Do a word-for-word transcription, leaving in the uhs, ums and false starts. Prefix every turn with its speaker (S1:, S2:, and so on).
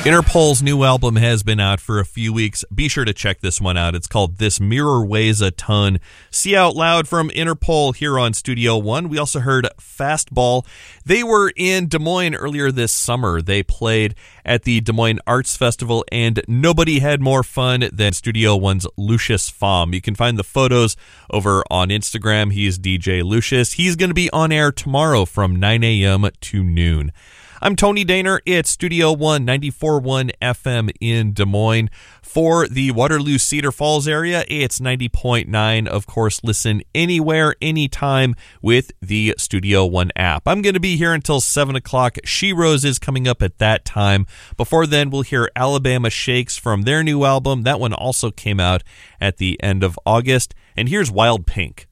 S1: Interpol's new album has been out for a few weeks. Be sure to check this one out. It's called This Mirror Weighs a Ton. See Out Loud from Interpol here on Studio One. We also heard Fastball. They were in Des Moines earlier this summer. They played at the Des Moines Arts Festival, and nobody had more fun than Studio One's Lucius Fahm. You can find the photos over on Instagram. He's D J Lucius. He's going to be on air tomorrow from nine a.m. to noon. I'm Tony Daner. It's Studio One, ninety-four point one F M in Des Moines. For the Waterloo Cedar Falls area, it's ninety point nine. Of course, listen anywhere, anytime with the Studio One app. I'm going to be here until seven o'clock. She Rose is coming up at that time. Before then, we'll hear Alabama Shakes from their new album. That one also came out at the end of August. And here's Wild Pink.